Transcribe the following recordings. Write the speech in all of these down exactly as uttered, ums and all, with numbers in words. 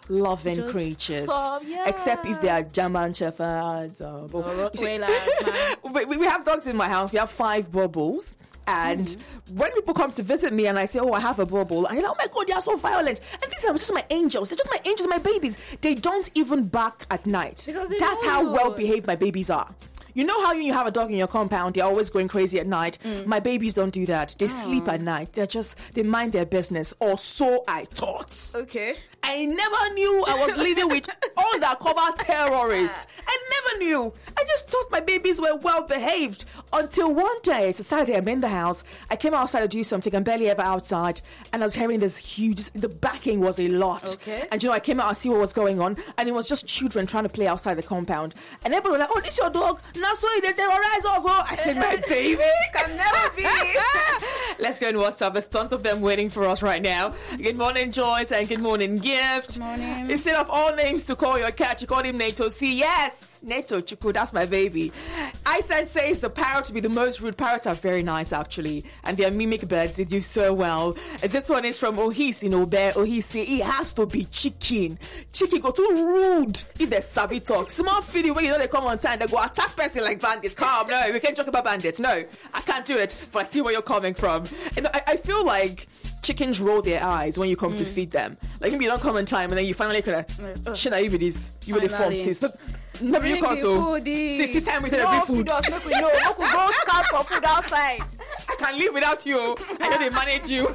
loving Just creatures. soft, yeah. Except if they are German Shepherds or... Or Rottweilers, man. we, we have dogs in my house. We have five bubbles. And mm-hmm. when people come to visit me and I say, oh, I have a bubble, and you're like, oh my God, they are so violent. And these are just my angels. They're just my angels, my babies. They don't even bark at night. That's how know. well behaved my babies are. You know how you have a dog in your compound, they're always going crazy at night. Mm. My babies don't do that. They oh. sleep at night. They're just, they mind their business. Or so I thought. Okay. I never knew I was living with undercover terrorists. I never knew. I just thought my babies were well behaved until one day, it's a Saturday, I'm in the house. I came outside to do something. I'm barely ever outside. And I was hearing this huge, the backing was a lot. Okay. And you know, I came out and see what was going on. And it was just children trying to play outside the compound. And everybody was like, oh, this your dog? Now so they terrorize also. I said, my baby can never be. Let's go on WhatsApp. There's tons of them waiting for us right now. Good morning, Joyce, and good morning, Gift. Good morning. Instead of all names to call your cat, you call him Nato. See, yes, Nato Chuku, that's my baby. I said says the parrot to be the most rude. Parrots are very nice, actually, and they're mimic birds. They do so well. This one is from Ohis in Obe. Ohis say it has to be chicken. Chicken go too rude if they savvy talk. Small feeding when you know they come on time, they go attack person like bandits. Calm, no, we can't talk about bandits. No, I can't do it. But I see where you're coming from, and I, I feel like chickens roll their eyes when you come mm. to feed them. Like maybe you don't come on time and then you finally kind of, uh, should I eat with this? You really form sis. Never you come so. Sixty time with every food. No, we know. We could go scout for food outside. I can't live without you. I know they manage you.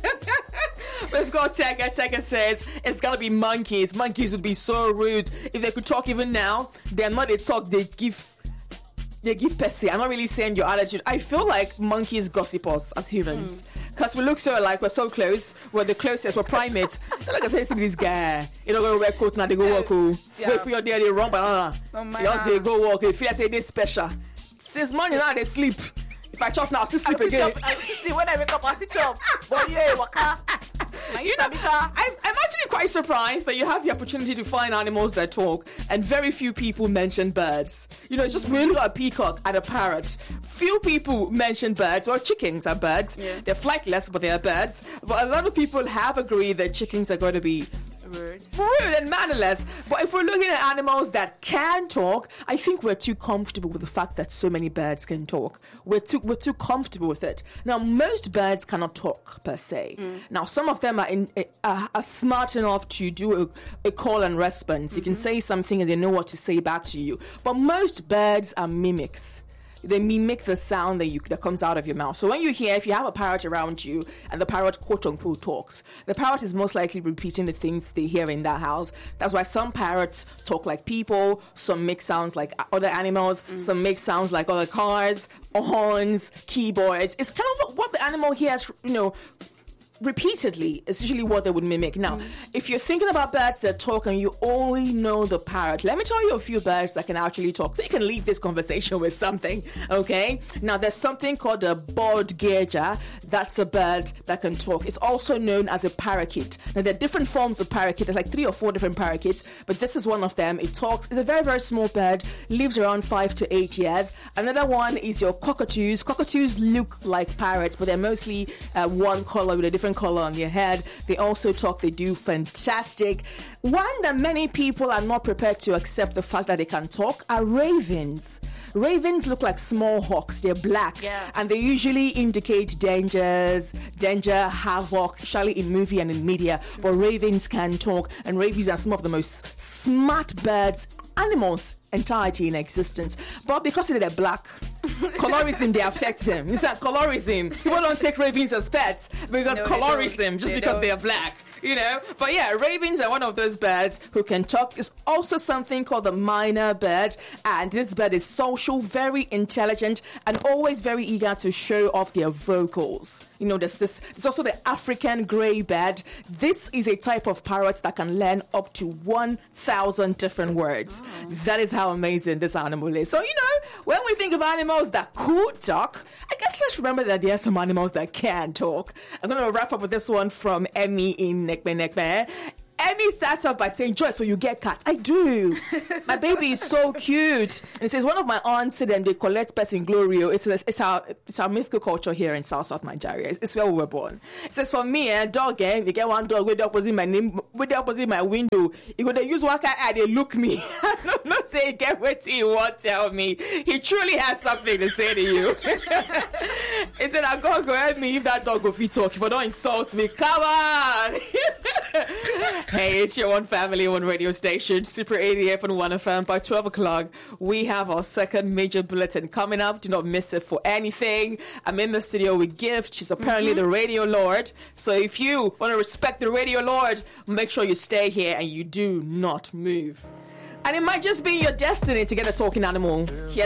We've got Teka. Teka says it's gonna be monkeys. Monkeys would be so rude if they could talk even now. They're not. They talk. They give. They give per se. I'm not really saying your attitude. I feel like monkeys gossip us as humans. Because mm. we look so alike. We're so close. We're the closest. We're primates. Like I say, see this guy. You don't go wear coat now. They go walk. Oh. Yeah. Wait for your day. They run banana. Oh my God. They go walk. They feel like say they special. Since morning now they sleep. If I chop now, I'll still sleep I'll again. Chop, I'll still sleep. When I wake up, I'll still chop. But yeah, waka. You know, I'm, I'm actually quite surprised that you have the opportunity to find animals that talk, and very few people mention birds. You know, it's just when you look at a peacock and a parrot, few people mention birds. Well, chickens are birds. Yeah. They're flightless, but they are birds. But a lot of people have agreed that chickens are going to be rude. rude and mannerless. But if we're looking at animals that can talk, I think we're too comfortable with the fact that so many birds can talk. We're too we're too comfortable with it. Now, most birds cannot talk per se. Mm. Now, some of them are in, uh, are smart enough to do a, a call and response. Mm-hmm. You can say something and they know what to say back to you. But most birds are mimics. They mimic the sound that you that comes out of your mouth. So when you hear, if you have a parrot around you and the parrot quote unquote talks, the parrot is most likely repeating the things they hear in that house. That's why some parrots talk like people, some make sounds like other animals, mm. some make sounds like other cars, horns, keyboards. It's kind of what the animal hears, you know, repeatedly. It's usually what they would mimic. Now, mm. if you're thinking about birds that talk and you only know the parrot, let me tell you a few birds that can actually talk, so you can leave this conversation with something. Okay, now there's something called a bodgerja. That's a bird that can talk. It's also known as a parakeet. Now there are different forms of parakeet. There's like three or four different parakeets, but this is one of them. It talks. It's a very very small bird, lives around five to eight years. Another one is your cockatoos. Cockatoos look like parrots, but they're mostly uh, one color with a different color on their head. They also talk. They do fantastic. One that many people are not prepared to accept the fact that they can talk are ravens. Ravens look like small hawks. They're black, yeah. and they usually indicate dangers, danger, havoc, especially in movie and in media. But ravens can talk, and ravens are some of the most smart birds, animals, entirety in existence. But because they're black, colorism, they affect them. It's like colorism. People don't take ravens as pets because no, colorism, just they because don't. they are black. You know, but yeah, ravens are one of those birds who can talk. There's also something called the minor bird, and this bird is social, very intelligent, and always very eager to show off their vocals. You know, there's this. There's also the African grey bird. This is a type of parrot that can learn up to one thousand different words. Oh. That is how amazing this animal is. So, you know, when we think of animals that could talk, I guess let's remember that there are some animals that can talk. I'm going to wrap up with this one from Emmy in Nekbe Nekbe. Emmy starts off by saying, Joy, so you get cat. I do. My baby is so cute. And it says, one of my aunts said them, they collect pets in Glorio. It's, it's, our, it's our mythical culture here in South South Nigeria. It's where we were born. It says, for me, eh, dog, eh, you get one dog with the opposite my name, with the opposite my window. You go, they use one cat and they look me. I'm not saying get what you want, tell me. He truly has something to say to you. He said, I'm going to go help me if that dog go fit talk. If I don't insult me, come on. Hey, it's your one family, one radio station, Super eighty-eight point one F M. By twelve o'clock, we have our second major bulletin coming up. Do not miss it for anything. I'm in the studio with Gift. She's apparently mm-hmm. the radio lord. So if you want to respect the radio lord, make sure you stay here and you do not move. And it might just be your destiny to get a talking animal. Here's